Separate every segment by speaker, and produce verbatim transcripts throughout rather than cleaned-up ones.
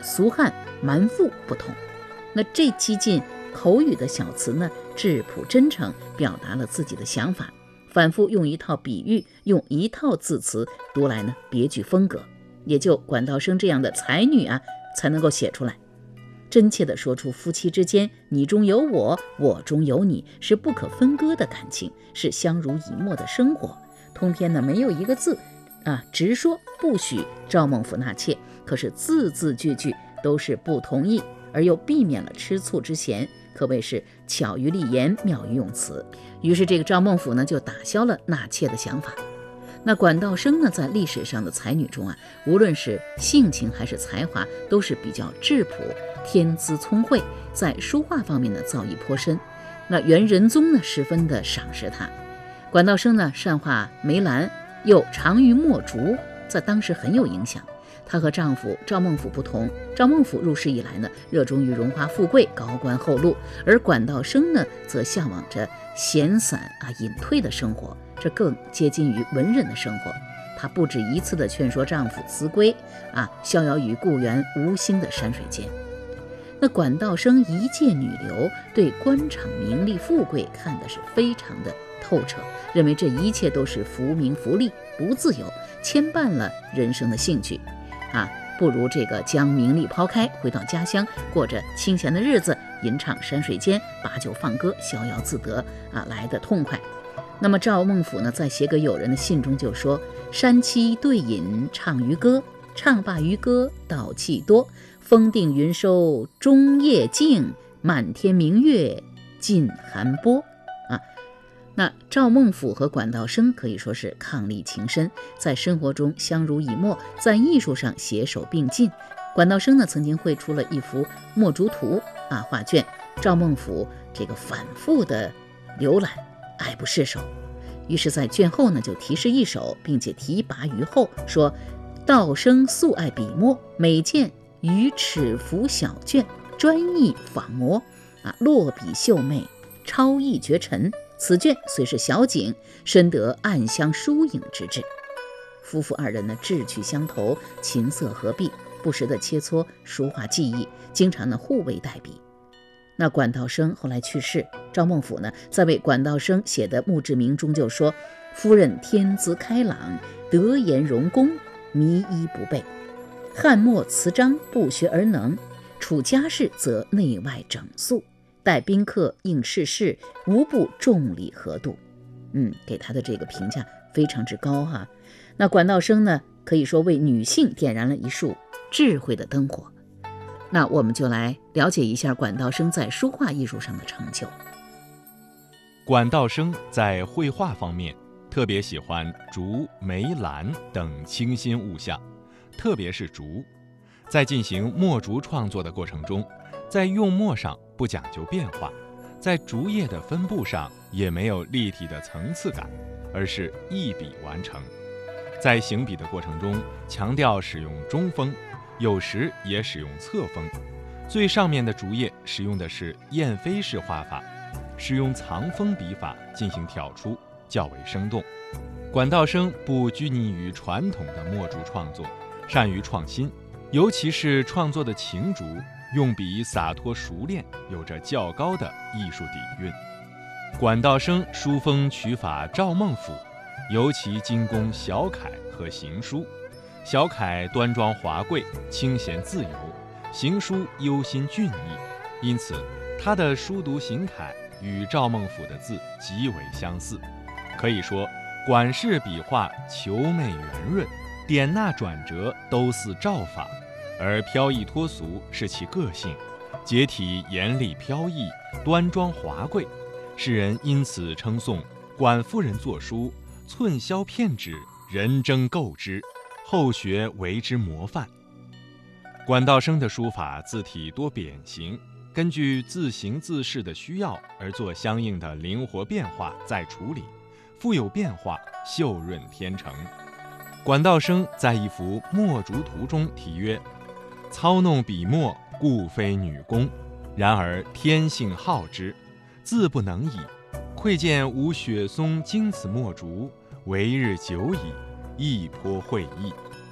Speaker 1: 俗汉、蛮妇不同。那这激进口语的小词呢，质朴真诚，表达了自己的想法，反复用一套比喻，用一套字词，读来呢别具风格，也就管道生这样的才女啊才能够写出来，真切地说出夫妻之间你中有我，我中有你，是不可分割的感情，是相濡以沫的生活。通篇呢没有一个字啊直说不许赵孟俯纳妾，可是字字句句都是不同意，而又避免了吃醋之嫌，可谓是巧于立言，妙于用词。于是这个赵孟俯呢就打消了纳妾的想法。那管道生呢，在历史上的才女中啊，无论是性情还是才华，都是比较质朴，天资聪慧，在书画方面呢造诣颇深。那元仁宗呢十分的赏识她。管道生呢善画梅兰，又长于墨竹，在当时很有影响。她和丈夫赵孟俯不同，赵孟俯入仕以来呢，热衷于荣华富贵、高官厚禄，而管道生呢，则向往着闲散啊隐退的生活，这更接近于文人的生活。她不止一次地劝说丈夫辞归啊，逍遥于故园无心的山水间。那管道生一介女流，对官场名利富贵看的是非常的透彻，认为这一切都是浮名浮利，不自由，牵绊了人生的兴趣啊，不如这个将名利抛开，回到家乡，过着清闲的日子，吟唱山水间，把酒放歌，逍遥自得啊，来得痛快。那么赵孟俯呢，在写给友人的信中就说：山栖对饮唱渔歌，唱罢渔歌道气多，风定云收中夜静，满天明月尽寒波啊。那赵孟俯和管道生可以说是伉俪情深，在生活中相濡以沫，在艺术上携手并进。管道生呢，曾经绘出了一幅墨竹图啊画卷，赵孟俯这个反复的浏览，爱不释手。于是在卷后呢，就题诗一首，并且题跋于后，说：道生素爱笔墨，每见于尺幅小卷，专意仿摹啊，落笔秀媚，超逸绝尘。此卷虽是小景，深得暗香疏影之志。夫妇二人呢，志趣相投，琴瑟合璧，不时的切磋书画技艺，经常呢互为代笔。那管道生后来去世，赵孟俯呢，在为管道生写的墓志铭中就说：夫人天资开朗，德言容功，迷医不备，翰墨词章不学而能，处家事则内外整肃，待宾客应世事，无不重礼合度。嗯，给他的这个评价非常之高哈。那管道生呢，可以说为女性点燃了一束智慧的灯火。那我们就来了解一下管道生在书画艺术上的成就。
Speaker 2: 管道生在绘画方面特别喜欢竹、梅、兰等清新物象，特别是竹。在进行墨竹创作的过程中，在用墨上不讲究变化，在竹叶的分布上也没有立体的层次感，而是一笔完成。在行笔的过程中，强调使用中锋，有时也使用侧锋。最上面的竹叶使用的是燕飞式画法，使用藏锋笔法进行挑出，较为生动。管道生不拘泥于传统的墨竹创作，善于创新，尤其是创作的情竹，用笔洒脱熟练，有着较高的艺术底蕴。管道生书风取法赵孟俯，尤其精工小楷和行书。小楷端庄华贵，清闲自由；行书忧心俊逸，因此他的书读行楷与赵孟俯的字极为相似。可以说，管氏笔画遒媚圆润，点捺转折都似赵法，而飘逸脱俗是其个性，结体严厉飘逸，端庄华贵。世人因此称颂管夫人作书寸削片纸，人争购之，后学为之模范。管道生的书法字体多扁形，根据字形字势的需要而做相应的灵活变化再处理，富有变化，秀润天成。管道生在一幅墨竹图中题曰：操弄笔墨，故非女工，然而天性好之，自不能已。窥见无雪松经此墨竹，为日久矣，亦颇会意。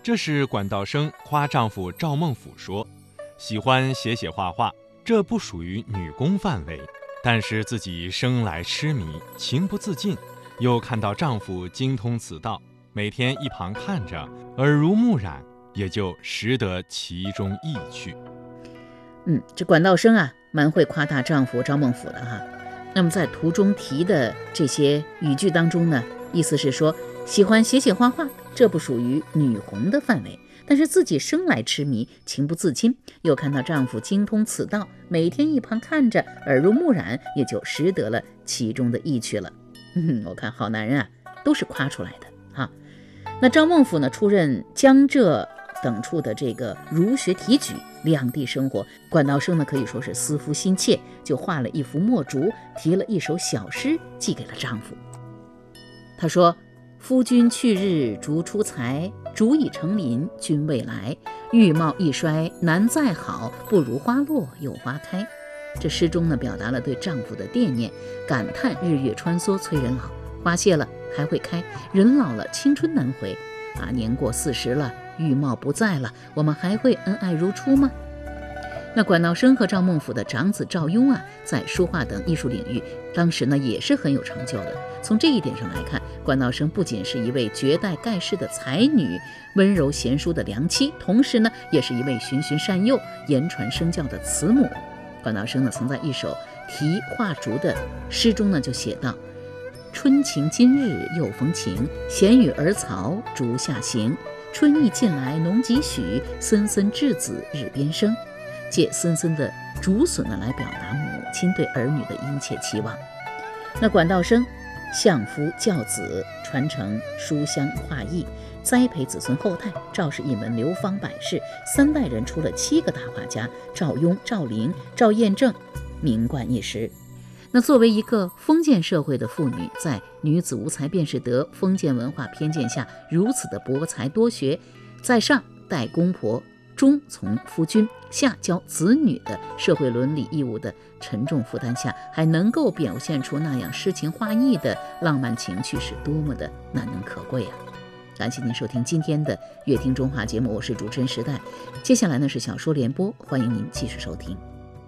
Speaker 2: 这是管道生夸丈夫赵孟俯说，喜欢写写画画，这不属于女工范围，但是自己生来痴迷，情不自禁，又看到丈夫精通此道，每天一旁看着，耳濡目染，也就识得其中意趣。
Speaker 1: 嗯，这管道生啊，蛮会夸大丈夫赵孟俯的哈。那么在图中提的这些语句当中呢，意思是说，喜欢写写画画，这不属于女红的范围，但是自己生来痴迷，情不自禁，又看到丈夫精通此道，每天一旁看着，耳濡目染，也就识得了其中的意趣了。嗯，我看好男人啊，都是夸出来的哈。那赵孟俯呢，出任江浙等处的这个儒学提举，两地生活，管道生呢可以说是思夫心切，就画了一幅墨竹，题了一首小诗寄给了丈夫。他说：夫君去日竹出材，竹已成林君未来，玉貌一衰难再好，不如花落又花开。这诗中呢，表达了对丈夫的惦念，感叹日月穿梭催人老，花谢了还会开，人老了青春难回啊！年过四十了，玉貌不在了，我们还会恩爱如初吗？那管道生和赵孟俯的长子赵雍啊，在书画等艺术领域，当时呢也是很有成就的。从这一点上来看，管道生不仅是一位绝代盖世的才女，温柔贤淑的良妻，同时呢，也是一位循循善诱、言传身教的慈母。管道生呢，曾在一首题画竹的诗中呢，就写道：春晴今日又逢晴，闲与儿曹竹下行。春意近来农几许，森森稚子日边生。借森森的竹笋呢，来表达母亲对儿女的殷切期望。那管道生相夫教子，传承书香画艺，栽培子孙后代。赵氏一门流芳百世，三代人出了七个大画家：赵雍、赵灵、赵彦正，名冠一时。那作为一个封建社会的妇女，在女子无才便是德封建文化偏见下，如此的博才多学，在上待公婆，中从夫君，下教子女的社会伦理义务的沉重负担下，还能够表现出那样诗情画意的浪漫情趣，是多么的难能可贵啊！感谢您收听今天的乐听中华节目，我是主持人时代。接下来呢是小说联播，欢迎您继续收听。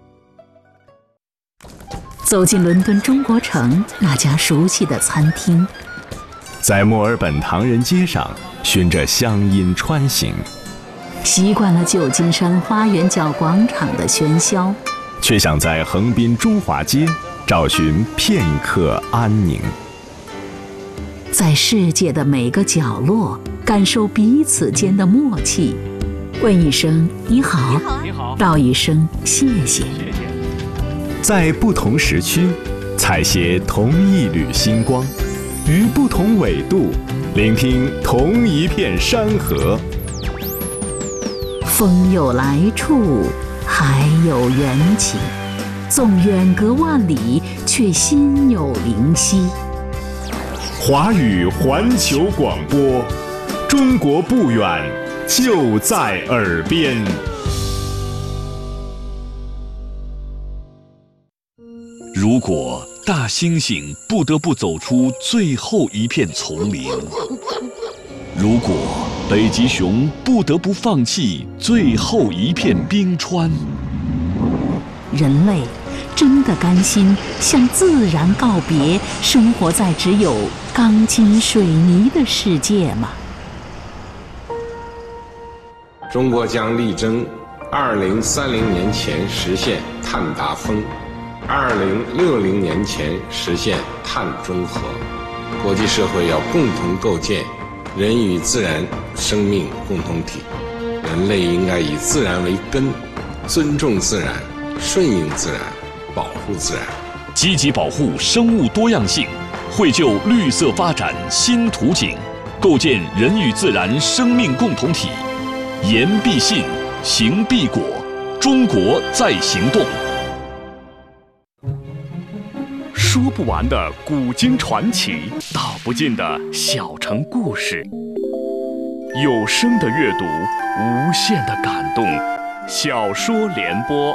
Speaker 1: 走进伦敦中国城那家熟悉的餐厅，
Speaker 2: 在墨尔本唐人街上循着乡音穿行，
Speaker 1: 习惯了旧金山花园角广场的喧嚣，
Speaker 2: 却想在横滨中华街找寻片刻安宁。
Speaker 1: 在世界的每个角落感受彼此间的默契，问一声你好，你好，道一声谢谢。
Speaker 2: 在不同时区采撷同一缕星光，于不同纬度聆听同一片山河。
Speaker 1: 风有来处，海有缘起，纵远隔万里，却心有灵犀。
Speaker 2: 华语环球广播，中国不远，就在耳边。
Speaker 3: 如果大猩猩不得不走出最后一片丛林，如果北极熊不得不放弃最后一片冰川，
Speaker 1: 人类真的甘心向自然告别，生活在只有钢筋水泥的世界吗？
Speaker 4: 中国将力争二零三零年前实现碳达峰，二零六零年前实现碳中和。国际社会要共同构建人与自然生命共同体，人类应该以自然为根，尊重自然，顺应自然，保护自然，
Speaker 3: 积极保护生物多样性，绘就绿色发展新图景，构建人与自然生命共同体。言必信，行必果，中国在行动。说不完的古今传奇，道不尽的小城故事，有声的阅读，无限的感动。小说联播。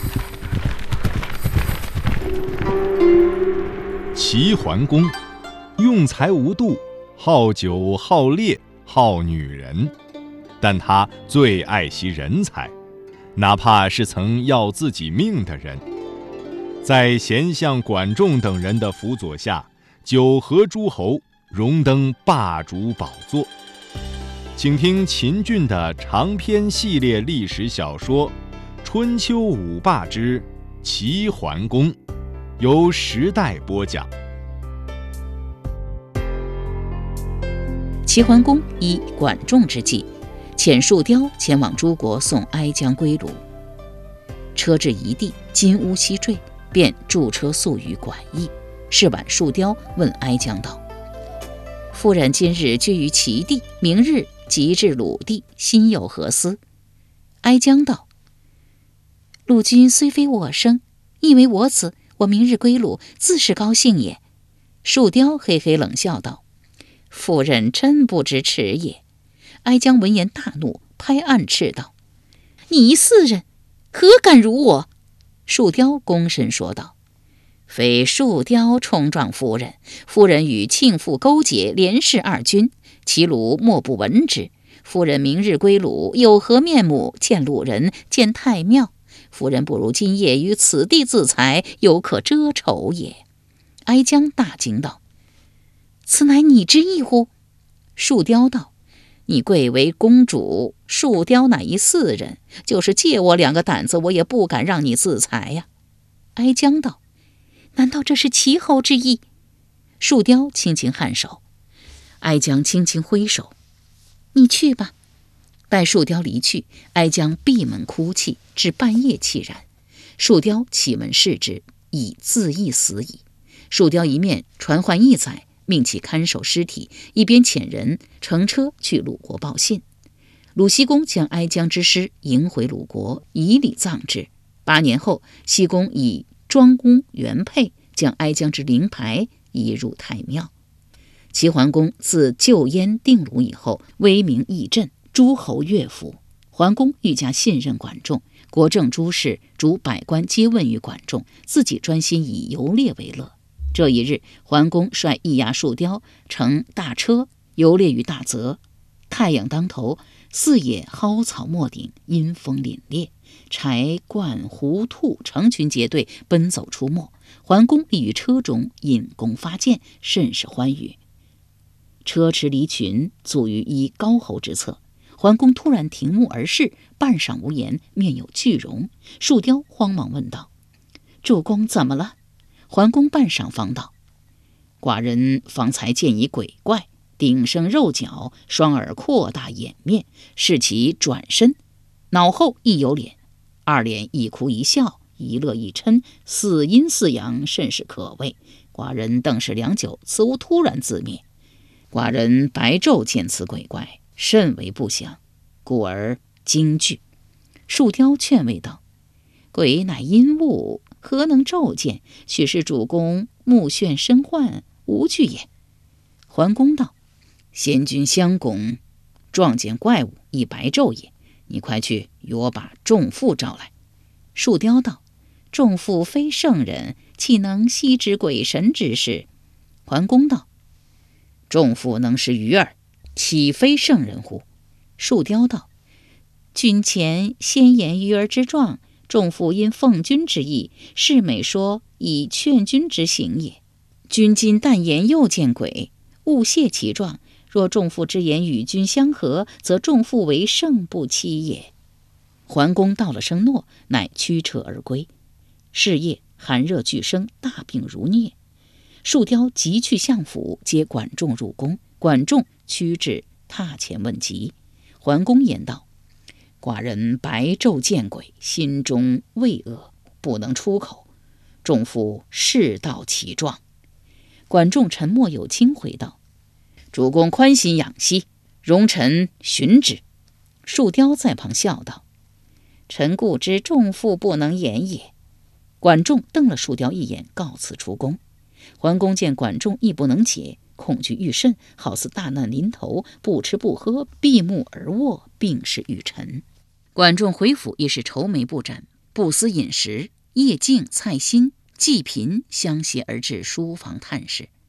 Speaker 2: 齐桓公， 用财无度，好酒好猎好女人，但他最爱惜人才，哪怕是曾要自己命的人。在贤相管仲等人的辅佐下，九合诸侯，荣登霸主宝座。请听秦俊的长篇系列历史小说《春秋五霸之齐桓公》，由时代播讲。
Speaker 1: 齐桓公以管仲之计，遣树雕前往诸国送哀姜归鲁。车至一地，金乌西坠，便驻车宿于馆驿。是晚，树雕问哀姜道：“夫人今日居于齐地，明日即至鲁地，心有何思？”哀姜道：“鲁君虽非我生，亦为我子，我明日归鲁，自是高兴也。”树雕嘿嘿冷笑道：“夫人真不知耻也。”哀姜闻言大怒，拍案斥道：“你一弑人，何敢辱我？”树雕躬身说道：“非树雕冲撞夫人，夫人与庆父勾结，连弑二君，齐鲁莫不闻之。夫人明日归鲁，有何面目见鲁人，见太庙？夫人不如今夜于此地自裁，犹可遮丑也。”哀姜大惊道：“此乃你之意乎？”树雕道：“你贵为公主，树雕乃一弑人，就是借我两个胆子，我也不敢让你自裁呀。”哀姜道：“难道这是齐侯之意？”树雕轻轻颔首，哀姜轻轻挥手：“你去吧。”待树雕离去，哀姜闭门哭泣，至半夜凄然。树雕启门视之，已自缢死矣。树雕一面传唤义载，命其看守尸体，一边遣人乘车去鲁国报信。鲁僖公将哀姜之尸迎回鲁国，以礼葬之。八年后，僖公以庄公原配将哀姜之灵牌移入太庙。齐桓公自救燕定鲁以后，威名益振，诸侯乐服。桓公愈加信任管仲，国政诸事主百官皆问于管仲，自己专心以游猎为乐。这一日，桓公率易牙树雕乘大车游猎于大泽，太阳当头，四野蒿草没顶，阴风凛冽，柴鹳狐兔成群结队奔走出没。桓公立于车中，引弓发箭，甚是欢愉。车驰离群，卒于一高侯之侧。桓公突然停目而视，半晌无言，面有惧容。树雕慌忙问道：“主公怎么了？”桓公半晌方道：“寡人方才见一鬼怪，顶生肉角，双耳扩大眼面，视其转身，脑后亦有脸，二脸一哭一笑，一乐一嗔，似阴似阳，甚是可畏。寡人瞪视良久，此物突然自灭。寡人白昼见此鬼怪，甚为不祥，故而惊惧。”树雕劝慰道：“鬼乃阴物，何能骤见？许是主公目眩身幻，无惧也。”桓公道：“先君相公撞见怪物，亦白昼也。你快去与我把仲父召来。”树雕道：“仲父非圣人，岂能悉知鬼神之事？”桓公道：“仲父能识鱼儿，岂非圣人乎？”树雕道：“君前先言鱼儿之状，仲父因奉君之意，是美说以劝君之行也。君今但言又见鬼，勿泄其状。若仲父之言与君相合，则仲父为圣不欺也。”桓公道了声诺，乃驱车而归。是夜寒热俱生，大病如疟。树雕急去相府，接管仲入宫。管仲趋至榻前问疾。桓公言道：“寡人白昼见鬼，心中畏恶，不能出口。仲父世道其状。”管仲沉默有轻，回道：“主公宽心养息，容臣寻之。”树雕在旁笑道：“臣固知仲父不能言也。”管仲瞪了树雕一眼，告辞出宫。桓公见管仲亦不能解，恐惧愈甚，好似大难临头，不吃不喝，闭目而卧，病逝于尘。管仲回府亦是愁眉不展，不思饮食。叶敬、蔡新、季平相携而至书房探视。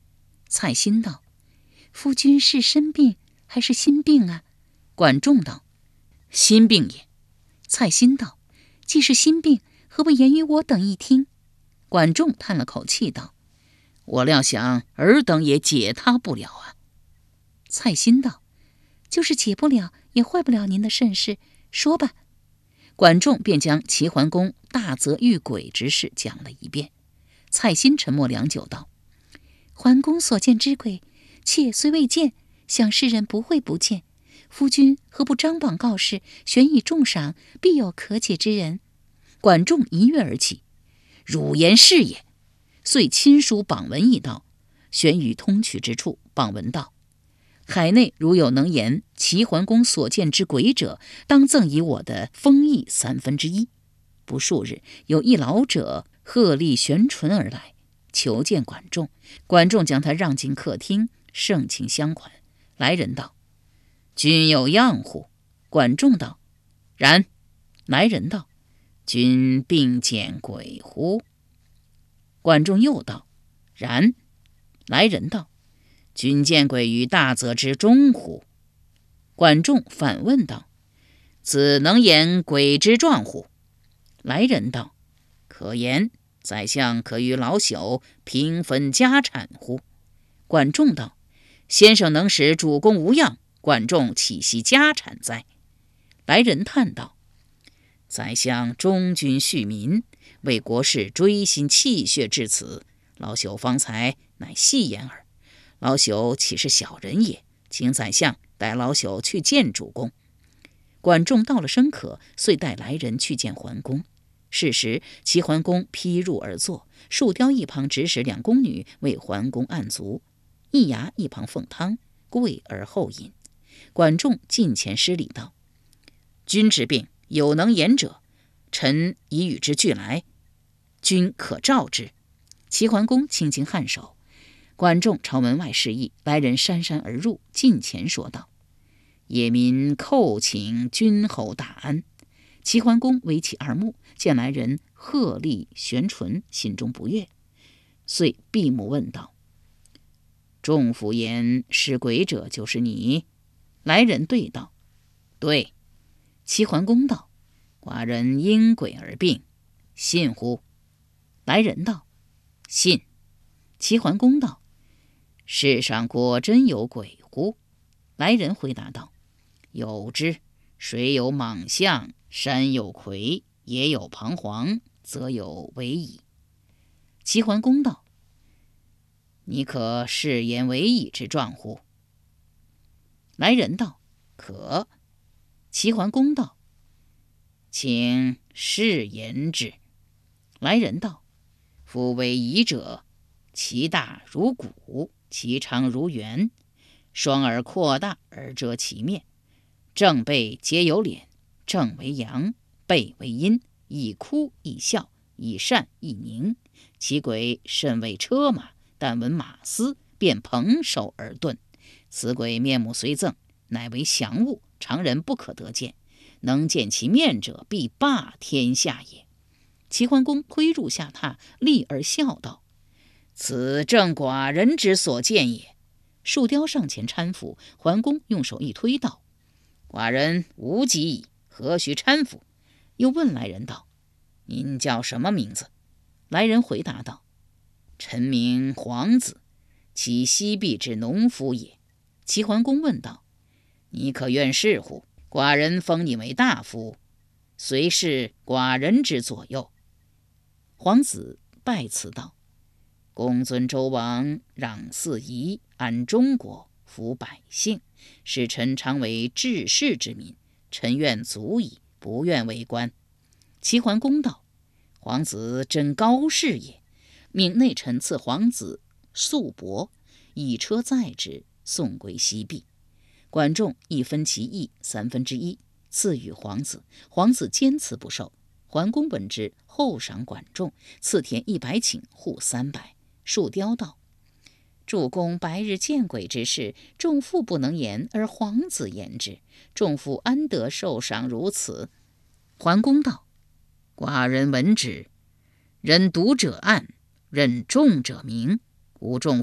Speaker 1: 蔡新道：夫君是身病还是心病啊？管仲道：心病也。蔡新道：既是心病，何不言于我等一听？管仲叹了口气道：我料想尔等也解他不了啊。蔡新道：就是解不了，也坏不了您的甚事，说吧。管仲便将齐桓公大则遇鬼之事讲了一遍。蔡新沉默良久道：桓公所见之鬼，妾虽未见，想世人不会不见。夫君何不张榜告示，悬以重赏，必有可解之人。管仲一跃而起：汝言是也。遂亲书榜文一道，悬于通衢之处。榜文道：海内如有能言齐桓公所见之鬼者，当赠以我的封邑三分之一。不数日，有一老者鹤立悬唇而来，求见管仲。管仲将他让进客厅，盛情相款。来人道：君有恙乎？管仲道：然。来人道：君并见鬼乎？管仲又道：然。来人道：君见鬼于大泽之中乎？管仲反问道：子能言鬼之状乎？来人道：可言。宰相可与老朽平分家产乎？管仲道：先生能使主公无恙，管仲岂惜家产哉？来人叹道：宰相忠君恤民，为国事锥心泣血至此，老朽方才乃戏言耳。老朽岂是小人也？请宰相带老朽去见主公。管仲道了声可，遂带来人去见桓公。是时齐桓公披入而坐，树雕一旁指使两宫女为桓公按足，易牙一旁奉汤，跪而后饮。管仲近前施礼道：君之病，有能言者，臣已与之俱来，君可召之。齐桓公轻轻颔首。管仲朝门外示意，来人姗姗而入，近前说道：野民叩请君侯大安。齐桓公微起二目，见来人鹤立悬唇，心中不悦，遂闭目问道：仲甫言是鬼者就是你？来人对道：对。齐桓公道：寡人因鬼而病，信乎？来人道：信。齐桓公道：世上果真有鬼乎？来人回答道：有之。水有蟒象，山有魁，野有彷徨，则有为矣。齐桓公道：你可示言为矣之状乎？来人道：可。齐桓公道：请示言之。来人道：夫为夷者，其大如鼓，其长如圆，双耳扩大而遮其面，正背皆有脸，正为阳，背为阴，以哭以笑，以善以宁。其鬼甚为车马，但闻马嘶，便蓬首而遁。此鬼面目虽狰，乃为祥物，常人不可得见，能见其面者，必霸天下也。齐桓公推入下榻，立而笑道：此正寡人之所见也。树雕上前搀扶，桓公用手一推道：寡人无疾矣，何须搀扶？又问来人道：您叫什么名字？来人回答道：臣名黄子，其西壁之农夫也。齐桓公问道：你可愿事乎？寡人封你为大夫，随侍寡人之左右。黄子拜辞道：公尊周王，攘四夷，安中国，抚百姓，使臣常为治世之民，臣愿足矣，不愿为官。齐桓公道：皇子真高士也。命内臣赐皇子素帛，以车载之，送归西壁。管仲亦分其邑三分之一，赐予皇子。皇子坚辞不受。桓公闻之，厚赏管仲，赐田一百顷，户三百。树雕道：主公白日见鬼之事，仲父不能言，而皇子言之，仲父安得受赏如此？桓公道：寡人闻之，人读者暗，任重者明。吾仲父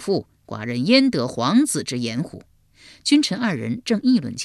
Speaker 1: 寡人焉得皇子之言乎？”君臣二人正议论间，